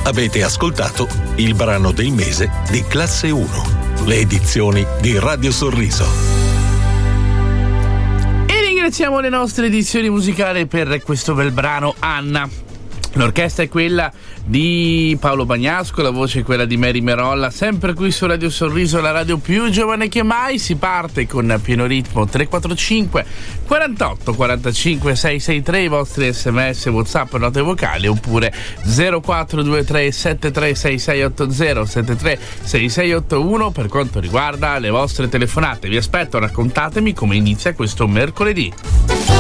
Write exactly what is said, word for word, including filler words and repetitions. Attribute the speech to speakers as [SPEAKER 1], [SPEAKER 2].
[SPEAKER 1] Avete ascoltato il brano del mese di Classe uno, le edizioni di Radio Sorriso.
[SPEAKER 2] E ringraziamo le nostre edizioni musicali per questo bel brano, Anna. L'orchestra è quella di Paolo Bagnasco, la voce è quella di Mary Merolla, sempre qui su Radio Sorriso, la radio più giovane che mai. Si parte con pieno ritmo. Tre quattro cinque quarantotto quarantacinque seicentosessantatré, i vostri sms, whatsapp, note vocali, oppure zero quattro due tre sette tre sei sei otto zero sette tre sei sei otto uno per quanto riguarda le vostre telefonate. Vi aspetto, raccontatemi come inizia questo mercoledì.